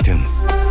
Nachrichten.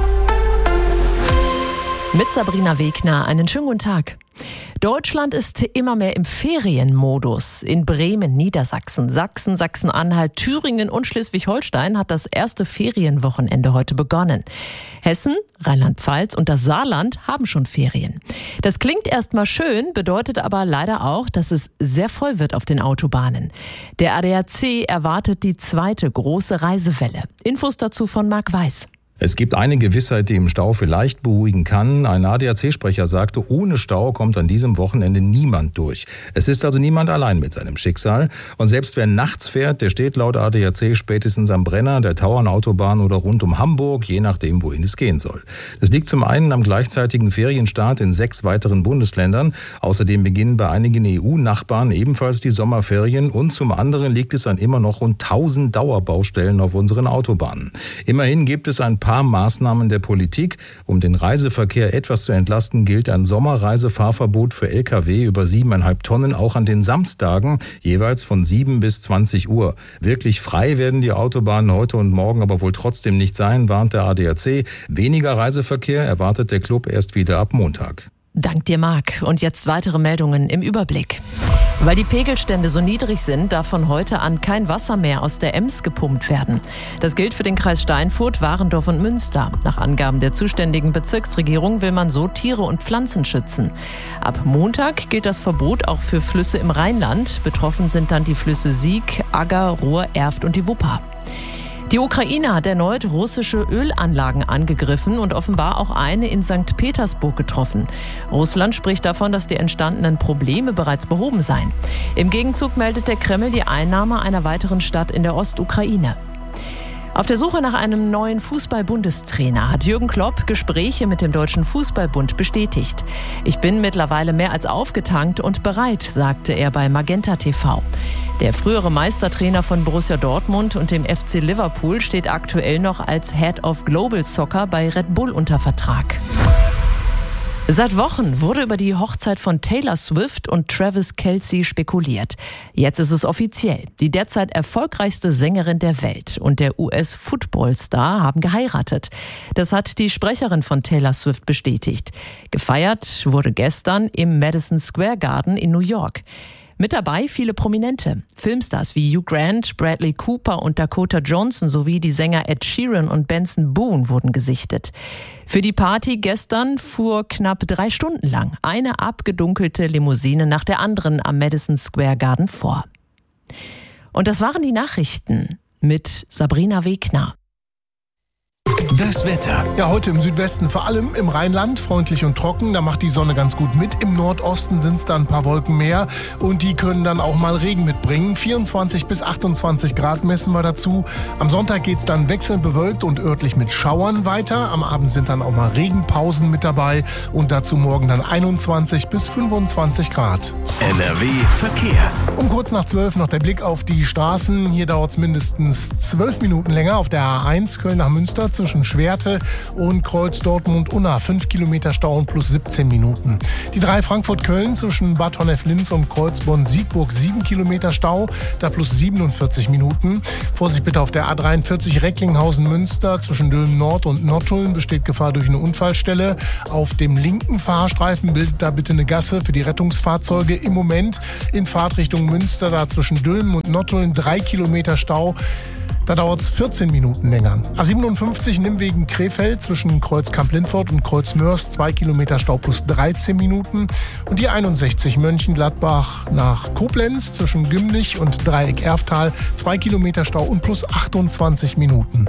Mit Sabrina Wegner, einen schönen guten Tag. Deutschland ist immer mehr im Ferienmodus. In Bremen, Niedersachsen, Sachsen, Sachsen-Anhalt, Thüringen und Schleswig-Holstein hat das erste Ferienwochenende heute begonnen. Hessen, Rheinland-Pfalz und das Saarland haben schon Ferien. Das klingt erstmal schön, bedeutet aber leider auch, dass es sehr voll wird auf den Autobahnen. Der ADAC erwartet die zweite große Reisewelle. Infos dazu von Marc Weiß. Es gibt eine Gewissheit, die im Stau vielleicht beruhigen kann. Ein ADAC-Sprecher sagte, ohne Stau kommt an diesem Wochenende niemand durch. Es ist also niemand allein mit seinem Schicksal. Und selbst wer nachts fährt, der steht laut ADAC spätestens am Brenner, der Tauernautobahn oder rund um Hamburg, je nachdem, wohin es gehen soll. Das liegt zum einen am gleichzeitigen Ferienstart in 6 weiteren Bundesländern. Außerdem beginnen bei einigen EU-Nachbarn ebenfalls die Sommerferien. Und zum anderen liegt es an immer noch rund 1000 Dauerbaustellen auf unseren Autobahnen. Immerhin gibt es ein paar Maßnahmen der Politik. Um den Reiseverkehr etwas zu entlasten, gilt ein Sommerreisefahrverbot für Lkw über 7,5 Tonnen auch an den Samstagen, jeweils von 7 bis 20 Uhr. Wirklich frei werden die Autobahnen heute und morgen aber wohl trotzdem nicht sein, warnt der ADAC. Weniger Reiseverkehr erwartet der Club erst wieder ab Montag. Dank dir, Marc. Und jetzt weitere Meldungen im Überblick. Weil die Pegelstände so niedrig sind, darf von heute an kein Wasser mehr aus der Ems gepumpt werden. Das gilt für den Kreis Steinfurt, Warendorf und Münster. Nach Angaben der zuständigen Bezirksregierung will man so Tiere und Pflanzen schützen. Ab Montag gilt das Verbot auch für Flüsse im Rheinland. Betroffen sind dann die Flüsse Sieg, Agger, Ruhr, Erft und die Wupper. Die Ukraine hat erneut russische Ölanlagen angegriffen und offenbar auch eine in St. Petersburg getroffen. Russland spricht davon, dass die entstandenen Probleme bereits behoben seien. Im Gegenzug meldet der Kreml die Einnahme einer weiteren Stadt in der Ostukraine. Auf der Suche nach einem neuen Fußball-Bundestrainer hat Jürgen Klopp Gespräche mit dem Deutschen Fußballbund bestätigt. Ich bin mittlerweile mehr als aufgetankt und bereit, sagte er bei Magenta TV. Der frühere Meistertrainer von Borussia Dortmund und dem FC Liverpool steht aktuell noch als Head of Global Soccer bei Red Bull unter Vertrag. Seit Wochen wurde über die Hochzeit von Taylor Swift und Travis Kelce spekuliert. Jetzt ist es offiziell. Die derzeit erfolgreichste Sängerin der Welt und der US-Football-Star haben geheiratet. Das hat die Sprecherin von Taylor Swift bestätigt. Gefeiert wurde gestern im Madison Square Garden in New York. Mit dabei viele Prominente. Filmstars wie Hugh Grant, Bradley Cooper und Dakota Johnson sowie die Sänger Ed Sheeran und Benson Boone wurden gesichtet. Für die Party gestern fuhr knapp 3 Stunden lang eine abgedunkelte Limousine nach der anderen am Madison Square Garden vor. Und das waren die Nachrichten mit Sabrina Wegner. Das Wetter. Ja, heute im Südwesten, vor allem im Rheinland, freundlich und trocken. Da macht die Sonne ganz gut mit. Im Nordosten sind es dann ein paar Wolken mehr und die können dann auch mal Regen mitbringen. 24 bis 28 Grad messen wir dazu. Am Sonntag geht es dann wechselnd bewölkt und örtlich mit Schauern weiter. Am Abend sind dann auch mal Regenpausen mit dabei und dazu morgen dann 21 bis 25 Grad. NRW Verkehr. Um kurz nach 12 noch der Blick auf die Straßen. Hier dauert es mindestens 12 Minuten länger auf der A1 Köln nach Münster zwischen Schwerte und Kreuz Dortmund-Unna. 5 Kilometer Stau und plus 17 Minuten. Die 3 Frankfurt-Köln zwischen Bad Honnef-Linz und Kreuz Bonn-Siegburg. 7 Kilometer Stau, da plus 47 Minuten. Vorsicht bitte auf der A43 Recklinghausen-Münster zwischen Dülmen-Nord und Nottuln besteht Gefahr durch eine Unfallstelle. Auf dem linken Fahrstreifen bildet da bitte eine Gasse für die Rettungsfahrzeuge. Im Moment in Fahrtrichtung Münster, da zwischen Dülmen und Nottuln 3 Kilometer Stau. Da dauert es 14 Minuten länger. A57 Nimwegen Krefeld zwischen Kreuz Kamp-Lindfort und Kreuz Mörs 2 Kilometer Stau plus 13 Minuten. Und die 61 Mönchengladbach nach Koblenz zwischen Gümlich und Dreieck Erftal 2 Kilometer Stau und plus 28 Minuten.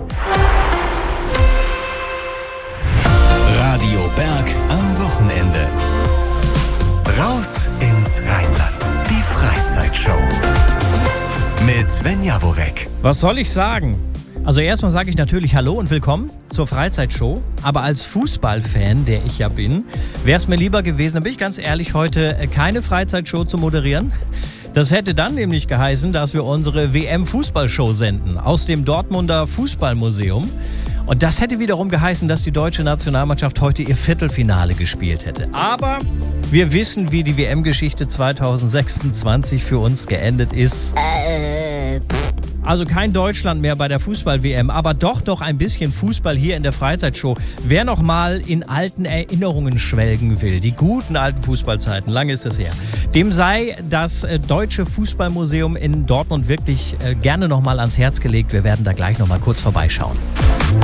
Radio Berg am Wochenende. Raus ins Rheinland. Die Freizeitshow. Mit Sven Jaworek. Was soll ich sagen? Also erstmal sage ich natürlich Hallo und willkommen zur Freizeitshow. Aber als Fußballfan, der ich ja bin, wäre es mir lieber gewesen, da bin ich ganz ehrlich, heute keine Freizeitshow zu moderieren. Das hätte dann nämlich geheißen, dass wir unsere WM-Fußballshow senden aus dem Dortmunder Fußballmuseum. Und das hätte wiederum geheißen, dass die deutsche Nationalmannschaft heute ihr Viertelfinale gespielt hätte. Aber wir wissen, wie die WM-Geschichte 2026 für uns geendet ist. Also kein Deutschland mehr bei der Fußball-WM, aber doch noch ein bisschen Fußball hier in der Freizeitshow. Wer noch mal in alten Erinnerungen schwelgen will, die guten alten Fußballzeiten, lange ist es her, dem sei das Deutsche Fußballmuseum in Dortmund wirklich gerne noch mal ans Herz gelegt. Wir werden da gleich noch mal kurz vorbeischauen.